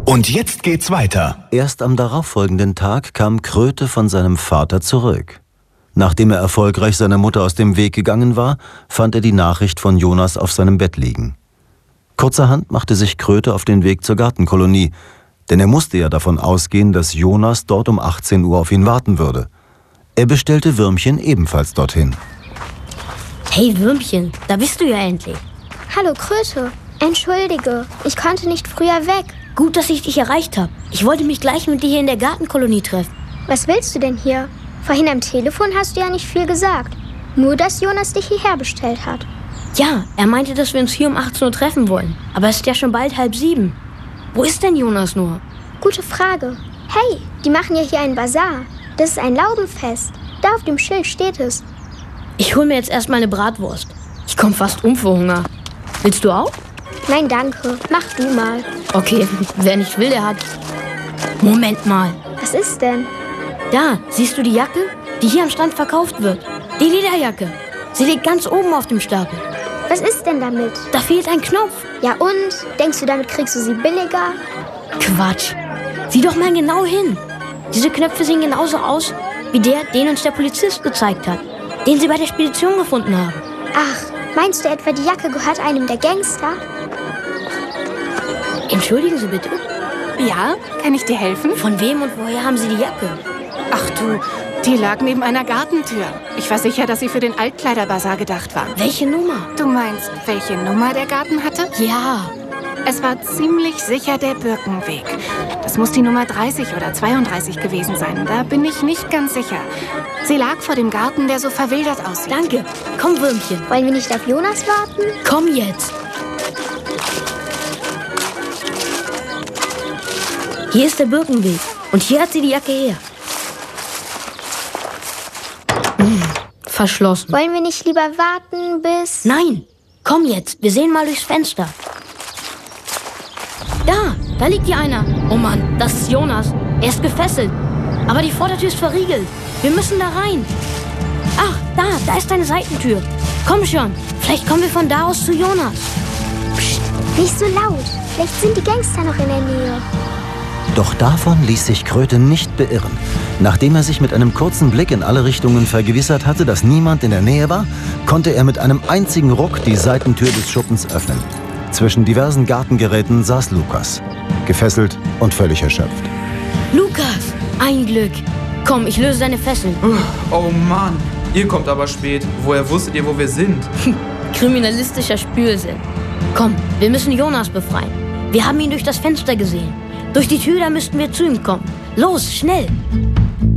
Und jetzt geht's weiter. Erst am darauffolgenden Tag kam Kröte von seinem Vater zurück. Nachdem er erfolgreich seiner Mutter aus dem Weg gegangen war, fand er die Nachricht von Jonas auf seinem Bett liegen. Kurzerhand machte sich Kröte auf den Weg zur Gartenkolonie, denn er musste ja davon ausgehen, dass Jonas dort um 18 Uhr auf ihn warten würde. Er bestellte Würmchen ebenfalls dorthin. Hey Würmchen, da bist du ja endlich. Hallo Kröte, entschuldige, ich konnte nicht früher weg. Gut, dass ich dich erreicht habe. Ich wollte mich gleich mit dir hier in der Gartenkolonie treffen. Was willst du denn hier? Vorhin am Telefon hast du ja nicht viel gesagt. Nur, dass Jonas dich hierher bestellt hat. Ja, er meinte, dass wir uns hier um 18 Uhr treffen wollen. Aber es ist ja schon bald 6:30. Wo ist denn Jonas nur? Gute Frage. Hey, die machen ja hier einen Basar. Das ist ein Laubenfest. Da auf dem Schild steht es. Ich hol mir jetzt erstmal eine Bratwurst. Ich komm fast um vor Hunger. Willst du auch? Nein, danke. Mach du mal. Okay, wer nicht will, der hat... Moment mal. Was ist denn? Da, siehst du die Jacke, die hier am Strand verkauft wird? Die Lederjacke. Sie liegt ganz oben auf dem Stapel. Was ist denn damit? Da fehlt ein Knopf. Ja und? Denkst du, damit kriegst du sie billiger? Quatsch. Sieh doch mal genau hin. Diese Knöpfe sehen genauso aus wie der, den uns der Polizist gezeigt hat. Den sie bei der Spedition gefunden haben. Ach, meinst du etwa, die Jacke gehört einem der Gangster? Entschuldigen Sie bitte. Ja, kann ich dir helfen? Von wem und woher haben Sie die Jacke? Ach du, die lag neben einer Gartentür. Ich war sicher, dass sie für den Altkleiderbazar gedacht war. Welche Nummer? Du meinst, welche Nummer der Garten hatte? Ja. Es war ziemlich sicher der Birkenweg. Das muss die Nummer 30 oder 32 gewesen sein. Da bin ich nicht ganz sicher. Sie lag vor dem Garten, der so verwildert aussieht. Danke. Komm, Würmchen. Wollen wir nicht auf Jonas warten? Komm jetzt. Hier ist der Birkenweg. Und hier hat sie die Jacke her. Verschlossen. Wollen wir nicht lieber warten bis... Nein. Komm jetzt. Wir sehen mal durchs Fenster. Da liegt hier einer. Oh Mann, das ist Jonas. Er ist gefesselt. Aber die Vordertür ist verriegelt. Wir müssen da rein. Ach, da ist eine Seitentür. Komm schon. Vielleicht kommen wir von da aus zu Jonas. Psst, nicht so laut. Vielleicht sind die Gangster noch in der Nähe. Doch davon ließ sich Kröte nicht beirren. Nachdem er sich mit einem kurzen Blick in alle Richtungen vergewissert hatte, dass niemand in der Nähe war, konnte er mit einem einzigen Ruck die Seitentür des Schuppens öffnen. Zwischen diversen Gartengeräten saß Lukas, gefesselt und völlig erschöpft. Lukas, ein Glück. Komm, ich löse deine Fesseln. Oh Mann, ihr kommt aber spät. Woher wusstet ihr, wo wir sind? Kriminalistischer Spürsinn. Komm, wir müssen Jonas befreien. Wir haben ihn durch das Fenster gesehen. Durch die Tür, da müssten wir zu ihm kommen. Los, schnell!